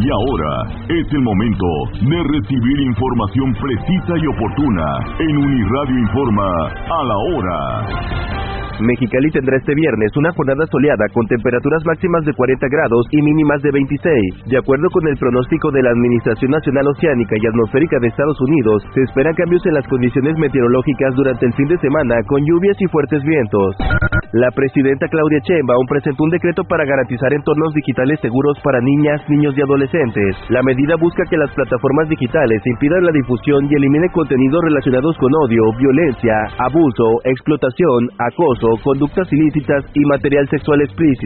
Y ahora es el momento de recibir información precisa y oportuna en Uniradio Informa a la hora. Mexicali tendrá este viernes una jornada soleada con temperaturas máximas de 40 grados y mínimas de 26. De acuerdo con el pronóstico de la Administración Nacional Oceánica y Atmosférica de Estados Unidos, se esperan cambios en las condiciones meteorológicas durante el fin de semana con lluvias y fuertes vientos. La presidenta Claudia Sheinbaum presentó un decreto para garantizar entornos digitales seguros para niñas, niños y adolescentes. La medida busca que las plataformas digitales impidan la difusión y eliminen contenidos relacionados con odio, violencia, abuso, explotación, acoso, conductas ilícitas y material sexual explícito.